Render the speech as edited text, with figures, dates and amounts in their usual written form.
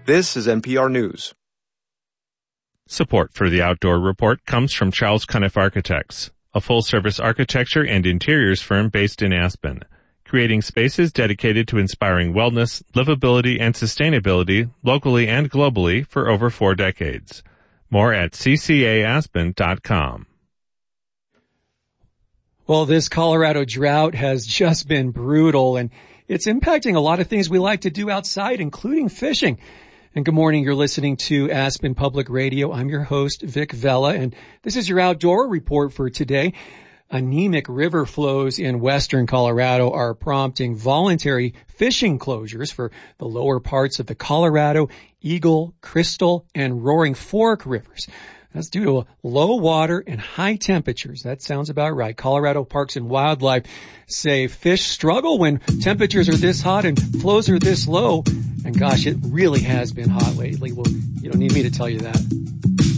This is NPR News. Support for the Outdoor Report comes from Charles Cuniff Architects, a full-service architecture and interiors firm based in Aspen, creating spaces dedicated to inspiring wellness, livability, and sustainability locally and globally for over 4 decades. More at ccaaspen.com. Well, this Colorado drought has just been brutal, and it's impacting a lot of things we like to do outside, including fishing. And good morning. You're listening to Aspen Public Radio. I'm your host, Vic Vela, and this is your outdoor report for today. Anemic river flows in western Colorado are prompting voluntary fishing closures for the lower parts of the Colorado, Eagle, Crystal, and Roaring Fork rivers. That's due to low water and high temperatures. That sounds about right. Colorado Parks and Wildlife say fish struggle when temperatures are this hot and flows are this low. And gosh, it really has been hot lately. Well, you don't need me to tell you that.